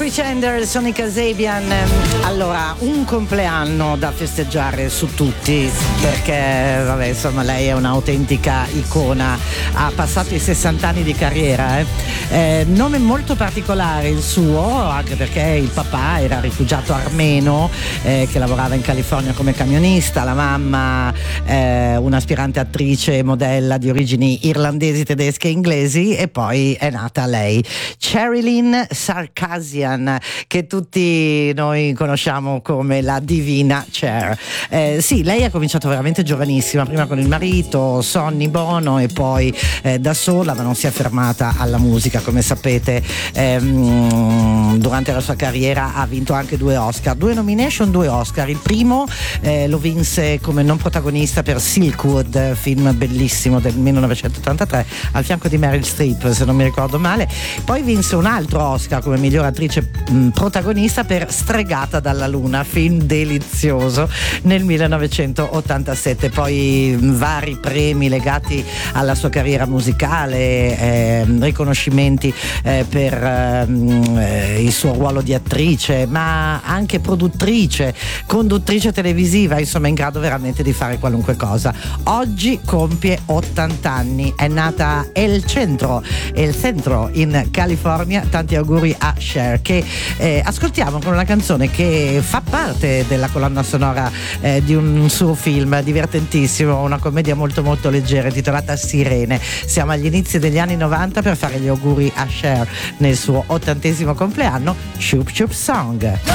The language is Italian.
Pretender, Sonny Kasabian. Allora, un compleanno da festeggiare su tutti, perché vabbè, insomma, lei è un'autentica icona, ha passato i 60 anni di carriera, nome molto particolare il suo, anche perché il papà era rifugiato armeno che lavorava in California come camionista, la mamma un'aspirante attrice e modella di origini irlandesi, tedesche e inglesi, e poi è nata lei, Sherilyn Sarkisian, che tutti noi conosciamo come la divina Cher. Sì, lei ha cominciato veramente giovanissima, prima con il marito Sonny Bono e poi da sola, ma non si è fermata alla musica, come sapete. Durante la sua carriera ha vinto anche 2 Oscar, 2 nomination, 2 Oscar. Il primo lo vinse come non protagonista per Silkwood, film bellissimo del 1983, al fianco di Meryl Streep, se non mi ricordo male. Poi vinse un altro Oscar come miglior attrice protagonista per Stregata dalla Luna, film delizioso, nel 1987. Poi vari premi legati alla sua carriera musicale, riconoscimenti per il suo ruolo di attrice, ma anche produttrice, conduttrice televisiva, insomma in grado veramente di fare qualunque cosa. Oggi compie 80 anni, è nata a El Centro in California. Tanti auguri a Cher, che ascoltiamo con una canzone che fa parte della colonna sonora di un suo film divertentissimo, una commedia molto molto leggera intitolata Sirene. Siamo agli inizi degli anni 90 per fare gli auguri a Cher nel suo 80° compleanno. Shoop Shoop Song.